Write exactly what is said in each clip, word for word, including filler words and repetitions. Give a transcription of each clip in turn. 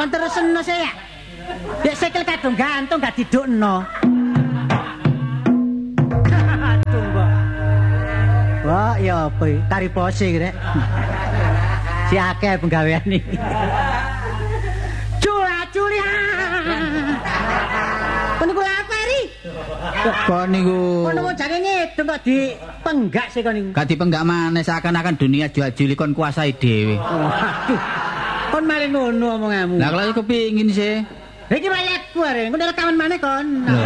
terusen saya. Dek sikil kadung gantung gak didukno. Aduh kok. Wah, ya apa tari pose rek. Si akeh penggawean iki. Cula-culi. Niku apa ri? Kok niku. Kono mau jane ngedung kok dipenggak sih kon niku. Gak dipenggak maneh seakan-akan dunia jual juli kon kuasai dhewe. Waduh. Kon malah ngono omonganmu. Lah kalau kepingin sih. Iki layakku are, ngono rekaman maneh kon.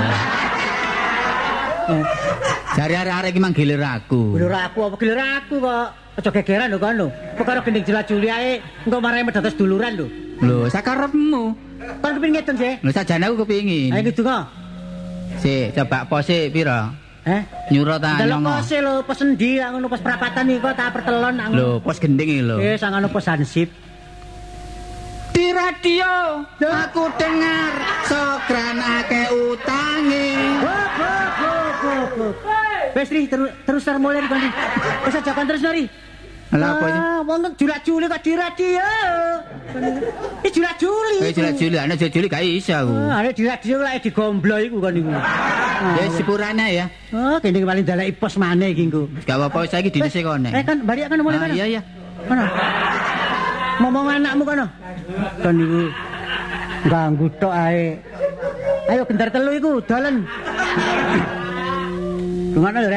Jare arek-arek iki mang gilir aku. Gilir aku apa gilir aku kok. Aja gegeran lho kon lho. Perkara gending jula-juli ae engko marai medados duluran lho. Lho, sakarepmu. Kon kepengin ngeten sih? Lho sajane aku kepingin. Ayo ngidungo. Si, coba pose pira? Eh? Nyuruh ta Delok nyongo. pose lho, pos endi lak ngono pos perapatan iki kok tak pertelon lak ngono. Lho, pos gending iki lho. Eh, sangono pos hansip. Di radio aku dengar Sokran akeh utange. Wes Ri, terus terus mulai kon. Wis aja kon terus Ri. Lah apa iki? Ah, wong julak-juli kok di radio. Iki julak-juli. Eh julak-juli, ana julak-juli gak iso aku. Ah, arek di radio lek digomblo iku kon niku. Ya sepurane ya. Oh, kene paling daleki pos maneh iki engko. Gak apa-apa saiki dinese kone. Eh kan balik kan mulai Ah, kan. iya iya. Kono. Ngomong anakmu kono. Kon niku ganggu tok ae. Ayo gendar telu iku dolen. Gimana lho?